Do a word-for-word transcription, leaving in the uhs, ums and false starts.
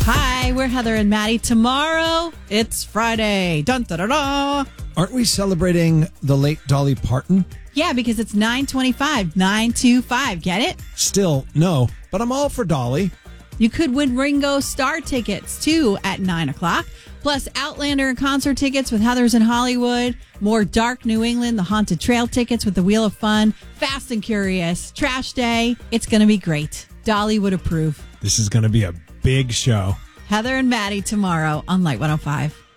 Hi, we're Heather and Maddie. Tomorrow, it's Friday. Dun, da, da, da. Aren't we celebrating the late Dolly Parton? Yeah, because it's nine twenty-five. nine two five. Get it? Still, no. But I'm all for Dolly. You could win Ringo Starr tickets, too, at nine o'clock. Plus, Outlander and concert tickets with Heather's in Hollywood. More Dark New England, the Haunted Trail tickets with the Wheel of Fun. Fast and Curious. Trash Day. It's going to be great. Dolly would approve. This is going to be a big show. Heather and Maddie tomorrow on Light one oh five.